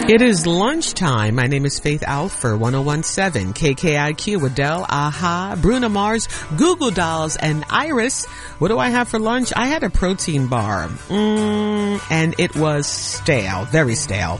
It is lunchtime. My name is Faith Alfer, 1017 KKIQ, Adele, Aha, Bruno Mars, Google Dolls, and Iris. What do I have for lunch? I had a protein bar, and it was stale, very stale.